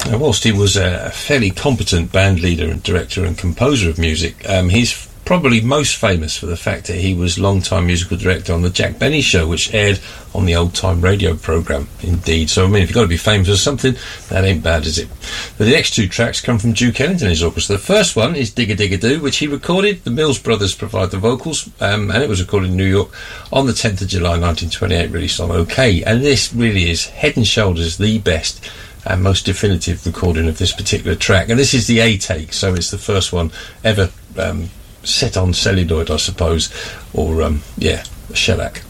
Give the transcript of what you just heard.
Now, whilst he was a fairly competent band leader and director and composer of music, he's probably most famous for the fact that he was long-time musical director on the Jack Benny Show, which aired on the old-time radio programme, indeed. So, I mean, if you've got to be famous for something, that ain't bad, is it? But the next two tracks come from Duke Ellington and his orchestra. The first one is Digga Digga Do, which he recorded. The Mills Brothers provide the vocals, and it was recorded in New York on the 10th of July 1928, released on OK. And this really is head and shoulders the best and most definitive recording of this particular track. And this is the A take, so it's the first one ever set on celluloid, I suppose, or, shellac.